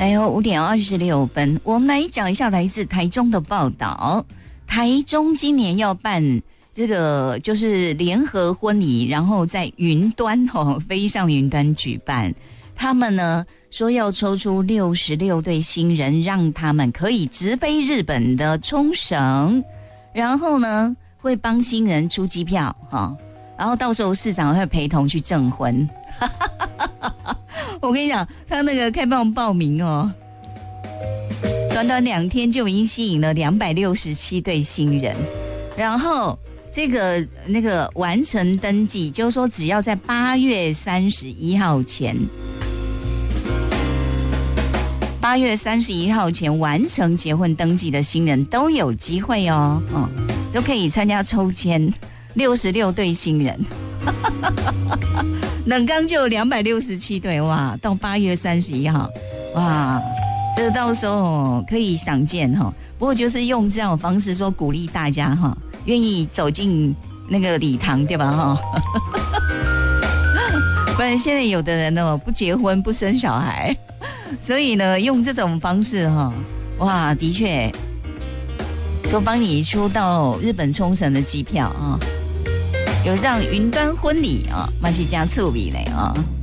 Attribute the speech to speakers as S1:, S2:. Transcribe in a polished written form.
S1: 哎呦，5:26，我们来讲一下来自台中的报道。台中今年要办这个就是联合婚礼，然后在云端飞上云端举办。他们呢说要抽出66对新人，让他们可以直飞日本的冲绳，然后呢会帮新人出机票然后到时候市长会陪同去证婚。我跟你讲，他那个开放报名短短2天就已经吸引了267对新人，然后那个完成登记，就是说只要在8月31号前完成结婚登记的新人都有机会都可以参加抽签，66对新人。冷刚就有267对，哇！到8月31号，哇！这个到时候可以想见不过就是用这种方式说鼓励大家愿意走进那个礼堂，对吧不然现在有的人不结婚不生小孩，所以呢用这种方式哇，的确说帮你出到日本冲绳的机票有这样云端婚礼嘛是加趣味嘞